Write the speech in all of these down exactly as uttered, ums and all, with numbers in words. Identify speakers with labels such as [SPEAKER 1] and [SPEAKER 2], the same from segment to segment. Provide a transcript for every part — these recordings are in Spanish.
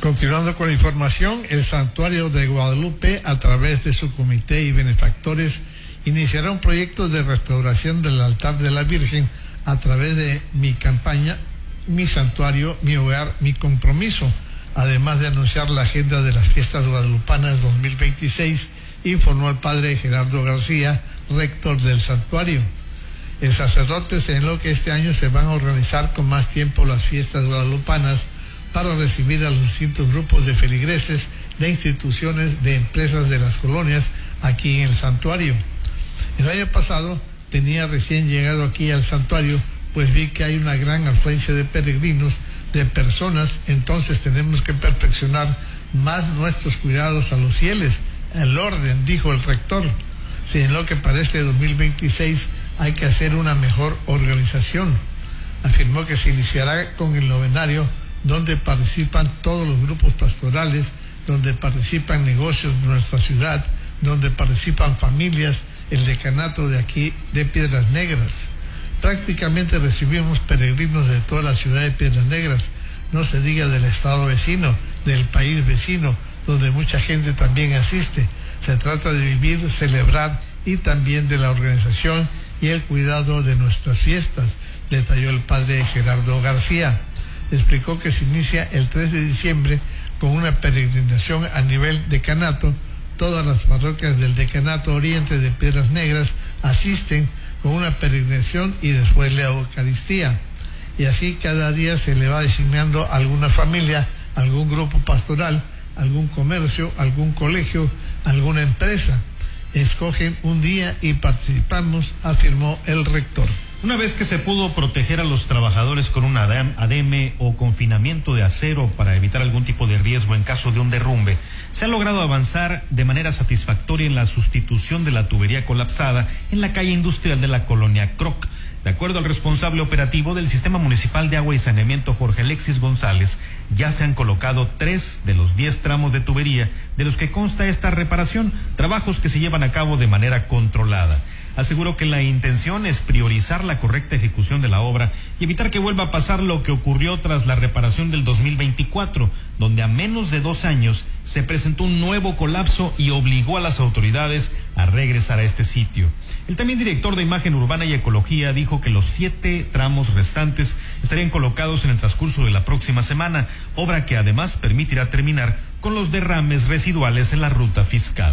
[SPEAKER 1] Continuando con la información, el Santuario de Guadalupe, a través de su comité y benefactores, iniciará un proyecto de restauración del altar de la Virgen a través de mi campaña, Mi Santuario, Mi Hogar, Mi Compromiso, además de anunciar la agenda de las fiestas guadalupanas dos mil veintiséis, informó el padre Gerardo García, rector del santuario. El sacerdote señaló que este año se van a organizar con más tiempo las fiestas guadalupanas para recibir a los distintos grupos de feligreses de instituciones, de empresas de las colonias aquí en el santuario. El año pasado tenía recién llegado aquí al santuario, pues vi que hay una gran afluencia de peregrinos, de personas, entonces tenemos que perfeccionar más nuestros cuidados a los fieles, el orden, dijo el rector. Señaló que para este dos mil veintiséis hay que hacer una mejor organización. Afirmó que se iniciará con el novenario, donde participan todos los grupos pastorales, donde participan negocios de nuestra ciudad, donde participan familias, el decanato de aquí de Piedras Negras. Prácticamente recibimos peregrinos de toda la ciudad de Piedras Negras, no se diga del estado vecino, del país vecino, donde mucha gente también asiste. Se trata de vivir, celebrar y también de la organización y el cuidado de nuestras fiestas, detalló el padre Gerardo García. Explicó que se inicia el tres de diciembre con una peregrinación a nivel decanato. Todas las parroquias del decanato oriente de Piedras Negras asisten con una peregrinación y después la Eucaristía. Y así cada día se le va designando a alguna familia, algún grupo pastoral, algún comercio, algún colegio, alguna empresa. Escogen un día y participamos, afirmó el rector.
[SPEAKER 2] Una vez que se pudo proteger a los trabajadores con un ademe o confinamiento de acero para evitar algún tipo de riesgo en caso de un derrumbe, se ha logrado avanzar de manera satisfactoria en la sustitución de la tubería colapsada en la calle industrial de la colonia Croc. De acuerdo al responsable operativo del Sistema Municipal de Agua y Saneamiento, Jorge Alexis González, ya se han colocado tres de los diez tramos de tubería de los que consta esta reparación, trabajos que se llevan a cabo de manera controlada. Aseguró que la intención es priorizar la correcta ejecución de la obra y evitar que vuelva a pasar lo que ocurrió tras la reparación del dos mil veinticuatro, donde a menos de dos años se presentó un nuevo colapso y obligó a las autoridades a regresar a este sitio. El también director de Imagen Urbana y Ecología dijo que los siete tramos restantes estarían colocados en el transcurso de la próxima semana, obra que además permitirá terminar con los derrames residuales en la ruta fiscal.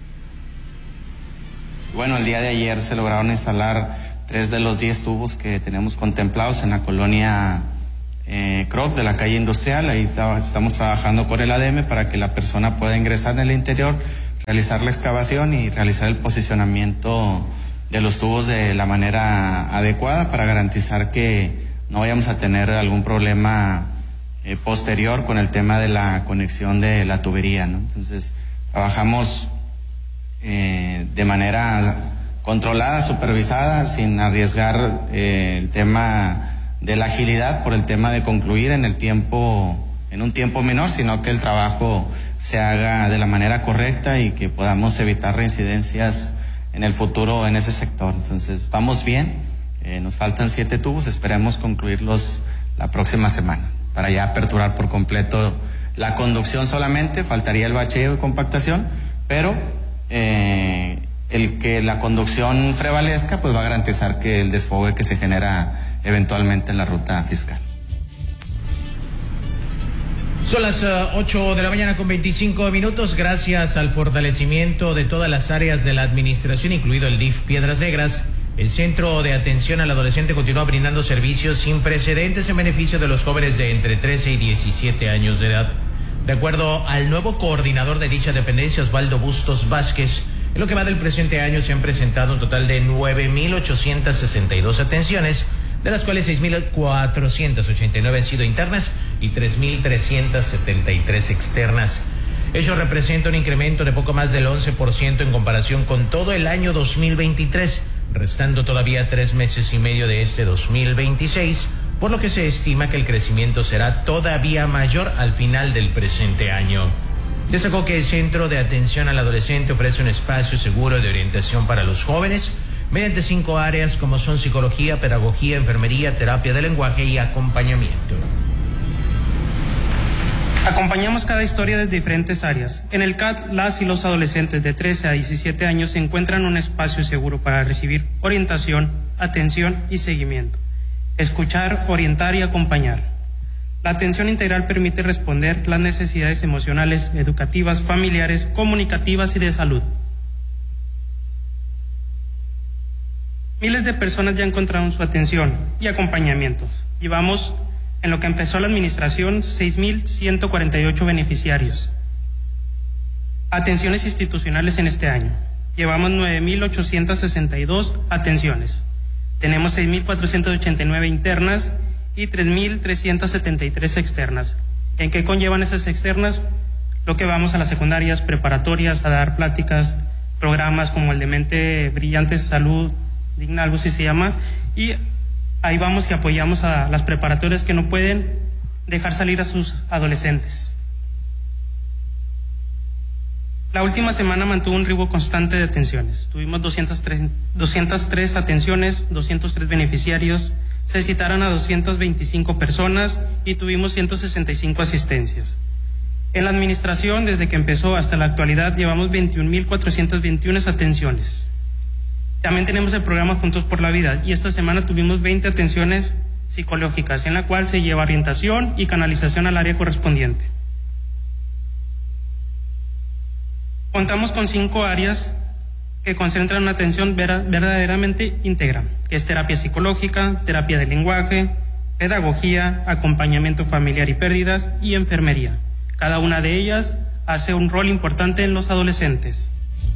[SPEAKER 3] Bueno, el día de ayer se lograron instalar tres de los diez tubos que tenemos contemplados en la colonia eh, Crop de la calle industrial. Ahí está, estamos trabajando con el ademe para que la persona pueda ingresar en el interior, realizar la excavación y realizar el posicionamiento de los tubos de la manera adecuada para garantizar que no vayamos a tener algún problema eh, posterior con el tema de la conexión de la tubería, ¿no? Entonces, trabajamos Eh, de manera controlada, supervisada, sin arriesgar eh, el tema de la agilidad por el tema de concluir en el tiempo, en un tiempo menor, sino que el trabajo se haga de la manera correcta y que podamos evitar reincidencias en el futuro en ese sector. Entonces, vamos bien, eh, nos faltan siete tubos, esperemos concluirlos la próxima semana para ya aperturar por completo la conducción solamente, faltaría el bacheo y compactación, pero Eh, el que la conducción prevalezca pues va a garantizar que el desfogue que se genera eventualmente en la ruta fiscal.
[SPEAKER 4] Son las uh, ocho de la mañana con veinticinco minutos. Gracias al fortalecimiento de todas las áreas de la administración, incluido el D I F Piedras Negras, el Centro de Atención al Adolescente continúa brindando servicios sin precedentes en beneficio de los jóvenes de entre trece y diecisiete años de edad. De acuerdo al nuevo coordinador de dicha dependencia, Osvaldo Bustos Vázquez, en lo que va del presente año se han presentado un total de nueve mil ochocientas sesenta y dos atenciones, de las cuales seis mil cuatrocientas ochenta y nueve han sido internas y tres mil trescientas setenta y tres externas. Ello representa un incremento de poco más del once por ciento en comparación con todo el año dos mil veintitrés, restando todavía tres meses y medio de este dos mil veintiséis, por lo que se estima que el crecimiento será todavía mayor al final del presente año. Destacó que el Centro de Atención al Adolescente ofrece un espacio seguro de orientación para los jóvenes mediante cinco áreas como son psicología, pedagogía, enfermería, terapia de lenguaje y acompañamiento.
[SPEAKER 5] Acompañamos cada historia desde diferentes áreas. En el C A T, las y los adolescentes de trece a diecisiete años se encuentran en un espacio seguro para recibir orientación, atención y seguimiento. Escuchar, orientar y acompañar. La atención integral permite responder las necesidades emocionales, educativas, familiares, comunicativas y de salud. Miles de personas ya encontraron su atención y acompañamientos. Llevamos, en lo que empezó la administración, seis mil ciento cuarenta y ocho beneficiarios. Atenciones institucionales en este año. Llevamos nueve mil ochocientas sesenta y dos atenciones. Tenemos seis mil cuatrocientas ochenta y nueve internas y tres mil trescientas setenta y tres externas. ¿En qué conllevan esas externas? Lo que vamos a las secundarias, preparatorias, a dar pláticas, programas como el de Mente Brillante Salud Digna, algo así se llama, y ahí vamos que apoyamos a las preparatorias que no pueden dejar salir a sus adolescentes. La última semana mantuvo un ritmo constante de atenciones. Tuvimos doscientas tres, doscientas tres atenciones, doscientos tres beneficiarios, se citaron a doscientas veinticinco personas y tuvimos ciento sesenta y cinco asistencias. En la administración, desde que empezó hasta la actualidad, llevamos veintiún mil cuatrocientas veintiuna atenciones. También tenemos el programa Juntos por la Vida y esta semana tuvimos veinte atenciones psicológicas, en la cual se lleva orientación y canalización al área correspondiente. Contamos con cinco áreas que concentran una atención vera, verdaderamente íntegra, que es terapia psicológica, terapia de lenguaje, pedagogía, acompañamiento familiar y pérdidas y enfermería. Cada una de ellas hace un rol importante en los adolescentes.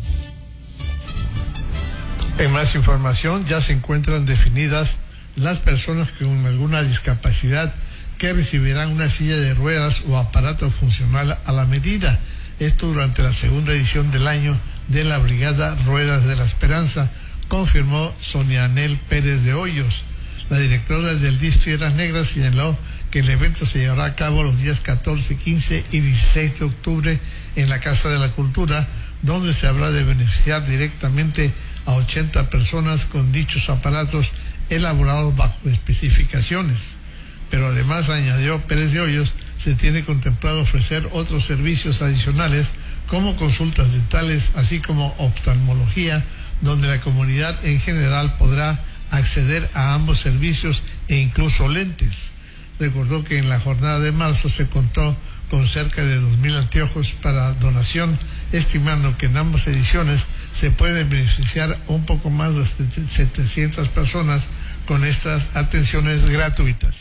[SPEAKER 1] En más información, ya se encuentran definidas las personas con alguna discapacidad que recibirán una silla de ruedas o aparato funcional a la medida. Esto durante la segunda edición del año de la Brigada Ruedas de la Esperanza, confirmó Sonia Anel Pérez de Hoyos. La directora del D I F Piedras Negras señaló que el evento se llevará a cabo los días catorce, quince y dieciséis de octubre en la Casa de la Cultura, donde se habrá de beneficiar directamente a ochenta personas con dichos aparatos elaborados bajo especificaciones. Pero además, añadió Pérez de Hoyos, se tiene contemplado ofrecer otros servicios adicionales como consultas dentales, así como oftalmología, donde la comunidad en general podrá acceder a ambos servicios e incluso lentes. Recordó que en la jornada de marzo se contó con cerca de dos mil anteojos para donación, estimando que en ambas ediciones se pueden beneficiar un poco más de setecientas personas con estas atenciones gratuitas.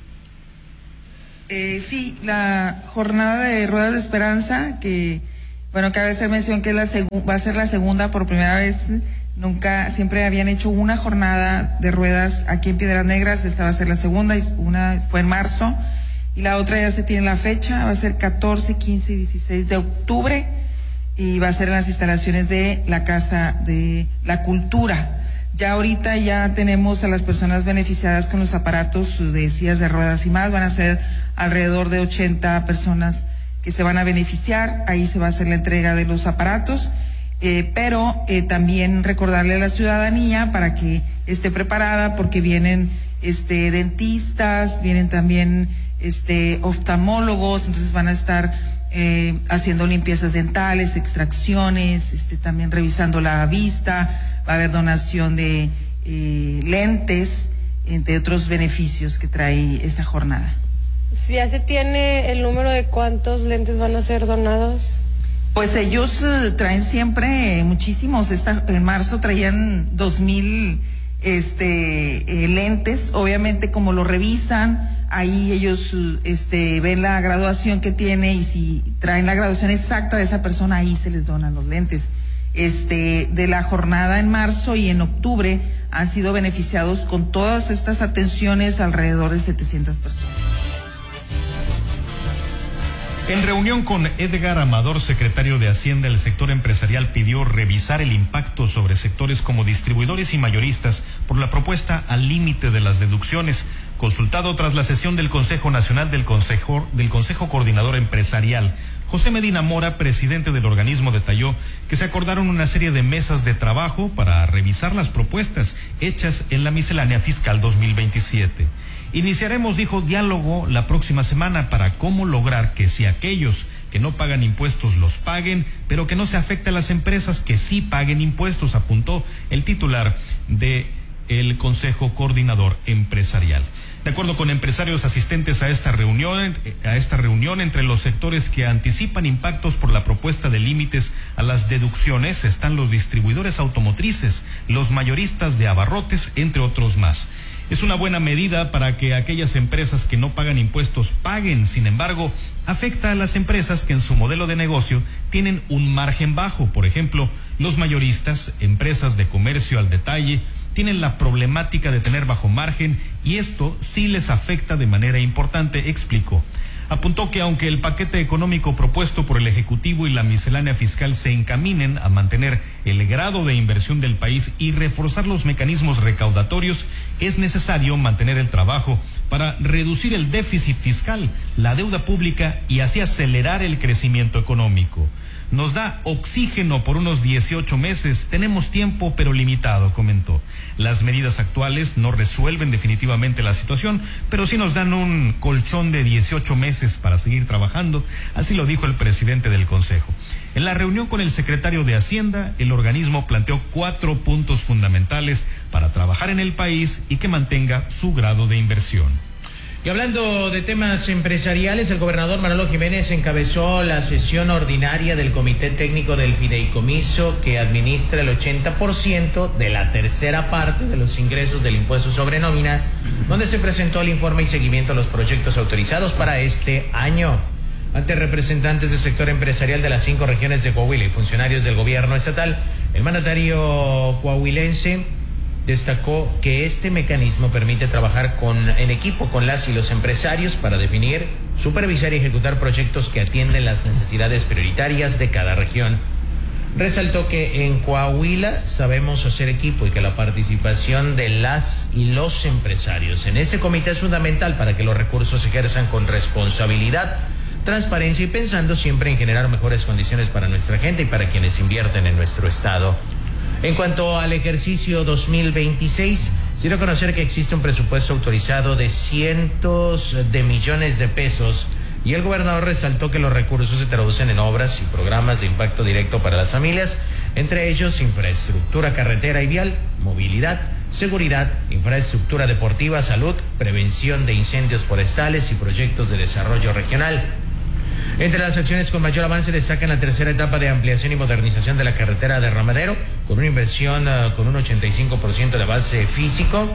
[SPEAKER 6] Eh, sí, la jornada de Ruedas de Esperanza, que, bueno, cabe hacer mención que es la segu- va a ser la segunda por primera vez. Nunca, siempre habían hecho una jornada de ruedas aquí en Piedras Negras, esta va a ser la segunda, una fue en marzo, y la otra ya se tiene la fecha, va a ser catorce, quince y dieciséis de octubre, y va a ser en las instalaciones de la Casa de la Cultura. Ya ahorita ya tenemos a las personas beneficiadas con los aparatos de sillas de ruedas y más, van a ser alrededor de ochenta personas que se van a beneficiar, ahí se va a hacer la entrega de los aparatos, eh, pero eh, también recordarle a la ciudadanía para que esté preparada, porque vienen este dentistas, vienen también este oftalmólogos, entonces van a estar Eh, haciendo limpiezas dentales, extracciones, este, también revisando la vista, va a haber donación de eh, lentes, entre otros beneficios que trae esta jornada.
[SPEAKER 7] ¿Ya se tiene el número de cuántos lentes van a ser donados?
[SPEAKER 6] Pues ellos eh, traen siempre eh, muchísimos. Esta, en marzo traían dos mil este, eh, lentes, obviamente como lo revisan, ahí ellos este, ven la graduación que tiene y si traen la graduación exacta de esa persona, ahí se les donan los lentes. Este, de la jornada en marzo y en octubre han sido beneficiados con todas estas atenciones alrededor de setecientas personas.
[SPEAKER 2] En reunión con Edgar Amador, secretario de Hacienda, el sector empresarial pidió revisar el impacto sobre sectores como distribuidores y mayoristas por la propuesta al límite de las deducciones. Consultado tras la sesión del Consejo Nacional del Consejo, del Consejo Coordinador Empresarial, José Medina Mora, presidente del organismo, detalló que se acordaron una serie de mesas de trabajo para revisar las propuestas hechas en la miscelánea fiscal dos mil veintisiete. Iniciaremos, dijo, diálogo la próxima semana para cómo lograr que si aquellos que no pagan impuestos los paguen, pero que no se afecte a las empresas que sí paguen impuestos, apuntó el titular de el Consejo Coordinador Empresarial. De acuerdo con empresarios asistentes a esta reunión, a esta reunión entre los sectores que anticipan impactos por la propuesta de límites a las deducciones están los distribuidores automotrices, los mayoristas de abarrotes, entre otros más. Es una buena medida para que aquellas empresas que no pagan impuestos paguen. Sin embargo, afecta a las empresas que en su modelo de negocio tienen un margen bajo. Por ejemplo, los mayoristas, empresas de comercio al detalle, tienen la problemática de tener bajo margen y esto sí les afecta de manera importante, explicó. Apuntó que aunque el paquete económico propuesto por el Ejecutivo y la miscelánea fiscal se encaminen a mantener el grado de inversión del país y reforzar los mecanismos recaudatorios, es necesario mantener el trabajo para reducir el déficit fiscal, la deuda pública y así acelerar el crecimiento económico. Nos da oxígeno por unos dieciocho meses, tenemos tiempo pero limitado, comentó. Las medidas actuales no resuelven definitivamente la situación, pero sí nos dan un colchón de dieciocho meses para seguir trabajando, así lo dijo el presidente del Consejo. En la reunión con el secretario de Hacienda, el organismo planteó cuatro puntos fundamentales para trabajar en el país y que mantenga su grado de inversión.
[SPEAKER 4] Y hablando de temas empresariales, el gobernador Manolo Jiménez encabezó la sesión ordinaria del Comité Técnico del Fideicomiso que administra el ochenta por ciento de la tercera parte de los ingresos del impuesto sobre nómina, donde se presentó el informe y seguimiento a los proyectos autorizados para este año. Ante representantes del sector empresarial de las cinco regiones de Coahuila y funcionarios del gobierno estatal, el mandatario coahuilense destacó que este mecanismo permite trabajar con, en equipo con las y los empresarios para definir, supervisar y ejecutar proyectos que atienden las necesidades prioritarias de cada región. Resaltó que en Coahuila sabemos hacer equipo y que la participación de las y los empresarios en ese comité es fundamental para que los recursos se ejerzan con responsabilidad, transparencia y pensando siempre en generar mejores condiciones para nuestra gente y para quienes invierten en nuestro estado. En cuanto al ejercicio dos mil veintiséis, se dio a conocer que existe un presupuesto autorizado de cientos de millones de pesos y el gobernador resaltó que los recursos se traducen en obras y programas de impacto directo para las familias, entre ellos infraestructura carretera y vial, movilidad, seguridad, infraestructura deportiva, salud, prevención de incendios forestales y proyectos de desarrollo regional. Entre las acciones con mayor avance destacan la tercera etapa de ampliación y modernización de la carretera de Ramadero, con una inversión uh, con un ochenta y cinco por ciento de avance físico,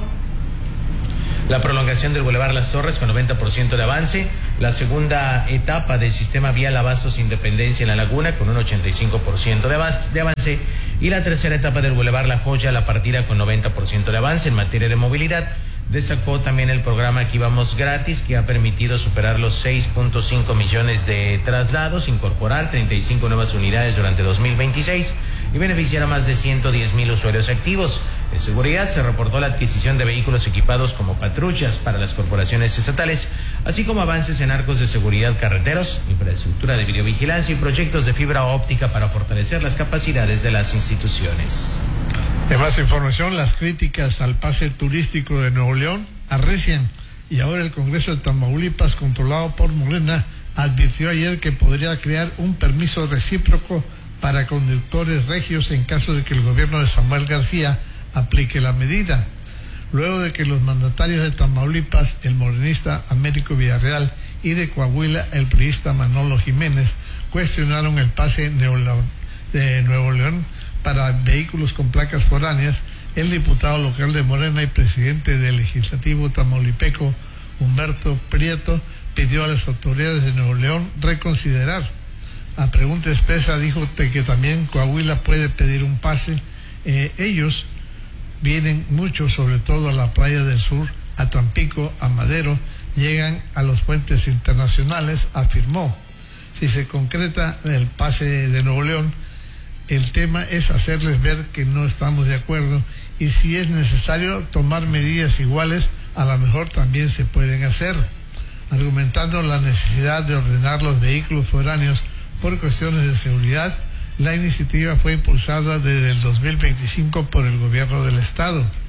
[SPEAKER 4] la prolongación del Boulevard Las Torres con noventa por ciento de avance, la segunda etapa del sistema vial Abastos Independencia en La Laguna con un ochenta y cinco por ciento de avance y la tercera etapa del Boulevard La Joya, La Partida con noventa por ciento de avance. En materia de movilidad, destacó también el programa Aquí Vamos Gratis, que ha permitido superar los seis punto cinco millones de traslados, incorporar treinta y cinco nuevas unidades durante dos mil veintiséis y beneficiar a más de ciento diez mil usuarios activos. En seguridad se reportó la adquisición de vehículos equipados como patrullas para las corporaciones estatales, así como avances en arcos de seguridad carreteros, infraestructura de videovigilancia y proyectos de fibra óptica para fortalecer las capacidades de las instituciones.
[SPEAKER 1] En más información, las críticas al pase turístico de Nuevo León arrecian y ahora el Congreso de Tamaulipas, controlado por Morena, advirtió ayer que podría crear un permiso recíproco para conductores regios en caso de que el gobierno de Samuel García aplique la medida. Luego de que los mandatarios de Tamaulipas, el morenista Américo Villarreal, y de Coahuila, el priista Manolo Jiménez, cuestionaron el pase de Nuevo León para vehículos con placas foráneas, el diputado local de Morena y presidente del legislativo tamaulipeco, Humberto Prieto, pidió a las autoridades de Nuevo León reconsiderar. A pregunta expresa dijo que también Coahuila puede pedir un pase. Eh, ellos vienen mucho, sobre todo a la playa del sur, a Tampico, a Madero, llegan a los puentes internacionales, afirmó. Si se concreta el pase de Nuevo León, el tema es hacerles ver que no estamos de acuerdo y si es necesario tomar medidas iguales, a lo mejor también se pueden hacer, argumentando la necesidad de ordenar los vehículos foráneos por cuestiones de seguridad. La iniciativa fue impulsada desde el dos mil veinticinco por el gobierno del estado.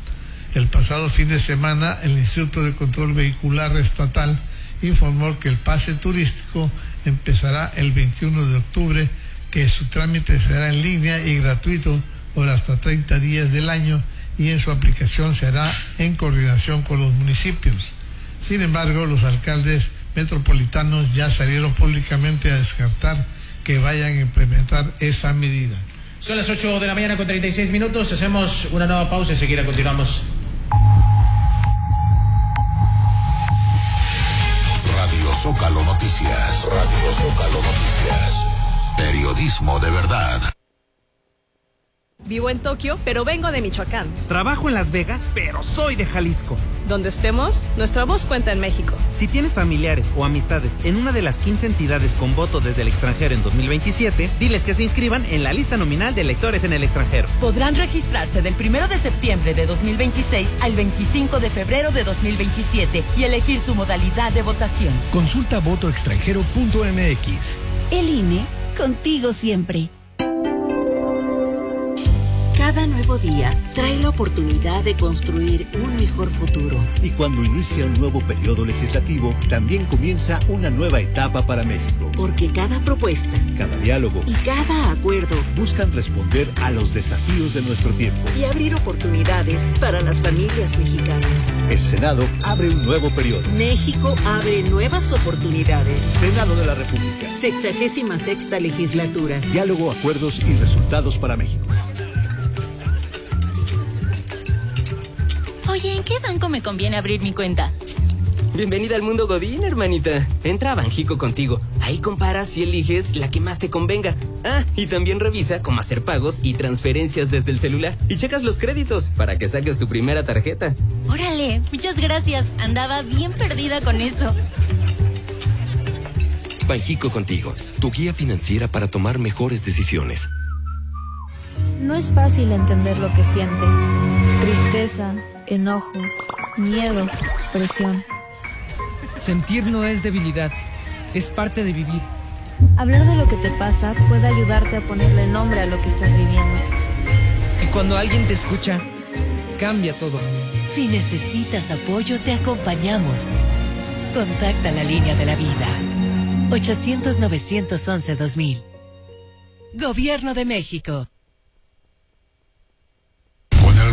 [SPEAKER 1] El pasado fin de semana, el Instituto de Control Vehicular Estatal informó que el pase turístico empezará el veintiuno de octubre, que su trámite será en línea y gratuito por hasta treinta días del año, y en su aplicación se hará en coordinación con los municipios. Sin embargo, los alcaldes metropolitanos ya salieron públicamente a descartar que vayan a implementar esa medida.
[SPEAKER 4] Son las ocho de la mañana con treinta y seis minutos. Hacemos una nueva pausa y enseguida continuamos.
[SPEAKER 8] Radio Zócalo Noticias. Radio Zócalo Noticias. Periodismo de verdad.
[SPEAKER 9] Vivo en Tokio, pero vengo de Michoacán.
[SPEAKER 10] Trabajo en Las Vegas, pero soy de Jalisco.
[SPEAKER 9] Donde estemos, nuestra voz cuenta en México.
[SPEAKER 10] Si tienes familiares o amistades en una de las quince entidades con voto desde el extranjero en dos mil veintisiete, diles que se inscriban en la lista nominal de electores en el extranjero.
[SPEAKER 11] Podrán registrarse del primero de septiembre de dos mil veintiséis al veinticinco de febrero de dos mil veintisiete y elegir su modalidad de votación.
[SPEAKER 12] Consulta voto extranjero punto m x.
[SPEAKER 13] El I N E, contigo siempre. Cada nuevo día trae la oportunidad de construir un mejor futuro.
[SPEAKER 14] Y cuando inicia un nuevo periodo legislativo, también comienza una nueva etapa para México.
[SPEAKER 13] Porque cada propuesta,
[SPEAKER 14] cada diálogo
[SPEAKER 13] y cada acuerdo
[SPEAKER 14] buscan responder a los desafíos de nuestro tiempo
[SPEAKER 13] y abrir oportunidades para las familias mexicanas.
[SPEAKER 14] El Senado abre un nuevo periodo.
[SPEAKER 13] México abre nuevas oportunidades.
[SPEAKER 14] Senado de la República.
[SPEAKER 13] Sexagésima sexta legislatura.
[SPEAKER 14] Diálogo, acuerdos y resultados para México.
[SPEAKER 15] Oye, ¿en qué banco me conviene abrir mi cuenta?
[SPEAKER 16] Bienvenida al mundo Godín, hermanita. Entra a Banjico Contigo. Ahí comparas y eliges la que más te convenga. Ah, y también revisa cómo hacer pagos y transferencias desde el celular. Y checas los créditos para que saques tu primera tarjeta.
[SPEAKER 15] Órale, muchas gracias. Andaba bien perdida con eso.
[SPEAKER 17] Banjico Contigo, tu guía financiera para tomar mejores decisiones.
[SPEAKER 18] No es fácil entender lo que sientes. Tristeza, enojo, miedo, presión.
[SPEAKER 19] Sentir no es debilidad, es parte de vivir.
[SPEAKER 18] Hablar de lo que te pasa puede ayudarte a ponerle nombre a lo que estás viviendo.
[SPEAKER 19] Y cuando alguien te escucha, cambia todo.
[SPEAKER 20] Si necesitas apoyo, te acompañamos. Contacta la línea de la vida. ochocientos, novecientos once, dos mil. Gobierno de México.